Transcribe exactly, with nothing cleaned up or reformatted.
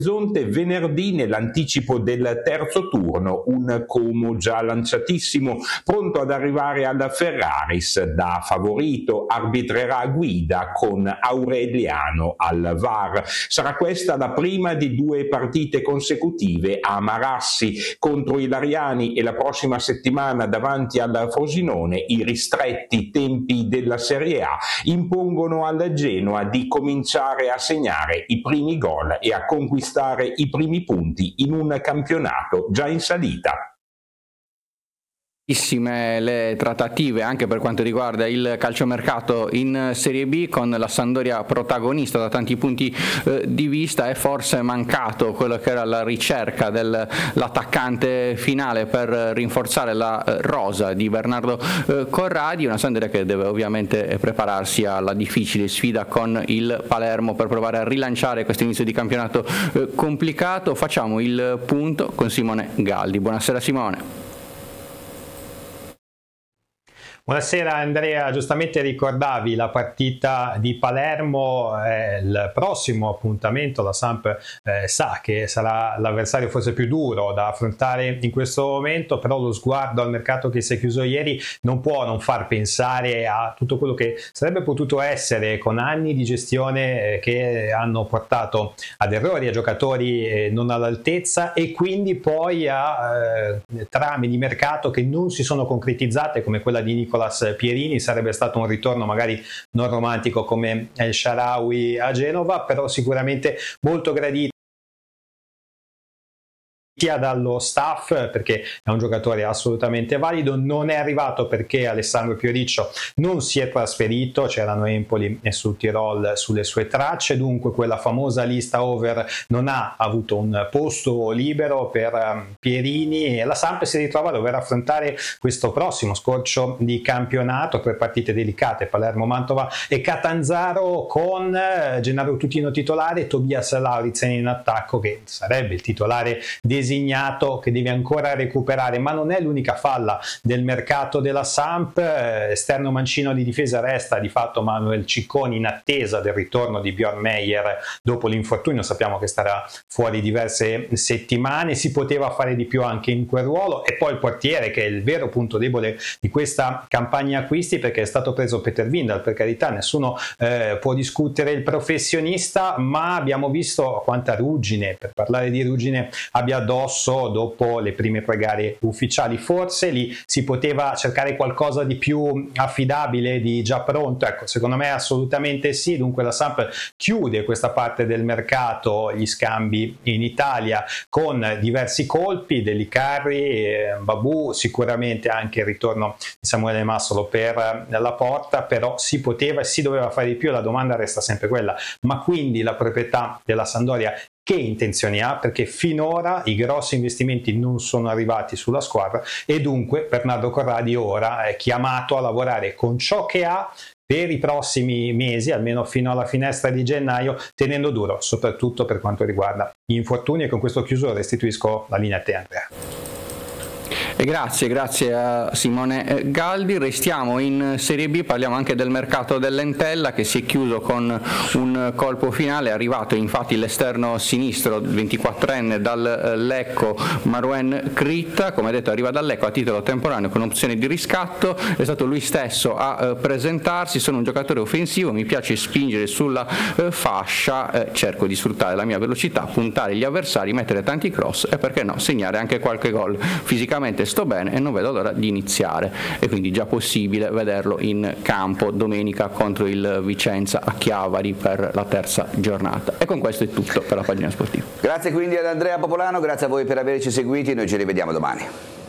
Orizzonte venerdì nell'anticipo del terzo turno, un Como già lanciatissimo, pronto ad arrivare alla Ferraris, da favorito arbitrerà Guida con Aureliano al V A R. Sarà questa la prima di due partite consecutive a Marassi contro i Lariani e la prossima settimana davanti al Frosinone. I ristretti tempi della Serie A impongono al Genoa di cominciare a segnare i primi gol e a conquistare i primi punti in un campionato già in salita. Le trattative anche per quanto riguarda il calciomercato in Serie B, con la Sampdoria protagonista da tanti punti eh, di vista. È forse mancato quello che era la ricerca dell'attaccante finale per rinforzare la eh, rosa di Bernardo eh, Corradi, una Sampdoria che deve ovviamente prepararsi alla difficile sfida con il Palermo per provare a rilanciare questo inizio di campionato eh, complicato. Facciamo il punto con Simone Galdi. Buonasera Simone. Buonasera Andrea, giustamente ricordavi la partita di Palermo, eh, il prossimo appuntamento la Samp eh, sa che sarà l'avversario forse più duro da affrontare in questo momento, però lo sguardo al mercato che si è chiuso ieri non può non far pensare a tutto quello che sarebbe potuto essere, con anni di gestione eh, che hanno portato ad errori, a giocatori eh, non all'altezza e quindi poi a eh, trame di mercato che non si sono concretizzate, come quella di Nicolas Pierini. Sarebbe stato un ritorno magari non romantico come El Shaarawy a Genova, però sicuramente molto gradito sia dallo staff, perché è un giocatore assolutamente valido. Non è arrivato perché Alessandro Pioriccio non si è trasferito, c'erano Empoli e Sud Tirol sulle sue tracce, dunque quella famosa lista over non ha avuto un posto libero per um, Pierini, e la Samp si ritrova a dover affrontare questo prossimo scorcio di campionato, tre partite delicate: Palermo, Mantova e Catanzaro, con uh, Gennaro Tutino titolare, Tobias Lauritsen in attacco, che sarebbe il titolare designato, che deve ancora recuperare. Ma non è l'unica falla del mercato della Samp. Esterno mancino di difesa resta di fatto Manuel Cicconi, in attesa del ritorno di Bjorn Meyer dopo l'infortunio. Sappiamo che starà fuori diverse settimane, si poteva fare di più anche in quel ruolo. E poi il portiere, che è il vero punto debole di questa campagna acquisti, perché è stato preso Peter Windal, per carità, nessuno eh, può discutere il professionista, ma abbiamo visto quanta ruggine, per parlare di ruggine, abbia addosso dopo le prime tre gare ufficiali. Forse lì si poteva cercare qualcosa di più affidabile, di già pronto. Ecco, secondo me assolutamente sì. Dunque la Samp chiude questa parte del mercato, gli scambi in Italia, con diversi colpi: Delicarri, eh, Babù, sicuramente anche il ritorno di Samuele Massolo per la porta. Però si poteva e si doveva fare di più. La domanda resta sempre quella: ma quindi la proprietà della Sampdoria che intenzioni ha? Perché finora i grossi investimenti non sono arrivati sulla squadra e dunque Bernardo Corradi ora è chiamato a lavorare con ciò che ha per i prossimi mesi, almeno fino alla finestra di gennaio, tenendo duro soprattutto per quanto riguarda gli infortuni. E con questo chiuso restituisco la linea a te, Andrea. E grazie, grazie a Simone Galdi. Restiamo in Serie B, parliamo anche del mercato dell'Entella, che si è chiuso con un colpo finale. È arrivato infatti l'esterno sinistro, ventiquattrenne dal Lecco, Marouane Kritta. Come detto, arriva dal Lecco a titolo temporaneo con opzione di riscatto. È stato lui stesso a eh, presentarsi: sono un giocatore offensivo, mi piace spingere sulla eh, fascia, eh, cerco di sfruttare la mia velocità, puntare gli avversari, mettere tanti cross e, perché no, segnare anche qualche gol. Fisicamente sto bene e non vedo l'ora di iniziare, e quindi già possibile vederlo in campo domenica contro il Vicenza a Chiavari per la terza giornata. E con questo è tutto per la pagina sportiva. Grazie quindi ad Andrea Popolano, grazie a voi per averci seguiti, noi ci rivediamo domani.